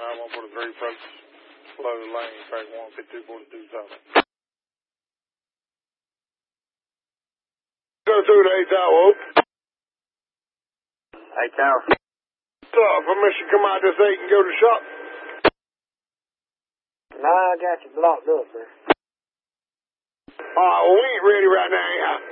143 approach, slow lane, track 15242 south. Go through the 8 tower. 8 tower. Permission to come out this 8 and go to the shop? Nah, I got you blocked up, sir. Alright, well, we ain't ready right now, anyhow.